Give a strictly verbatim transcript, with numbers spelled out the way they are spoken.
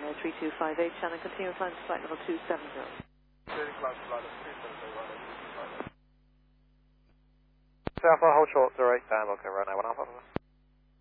Ryanair three two five eight, Shannon, continue flying to flight level two seven zero. Alpha, hold short, zero eight, down, okay, Ryanair one Alpha.